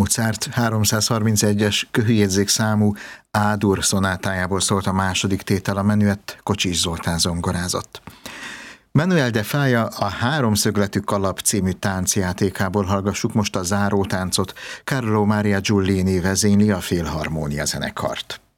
Mozart 331-es köhőjegyzékszámú A-dur szonátájából szólt a második tétel, a menüett Kocsis Zoltán zongorázott. Manuel de Falla a Háromszögletű kalap című táncjátékából hallgassuk most a zárótáncot. Carlo Maria Giulini vezényli a Filharmónia zenekart.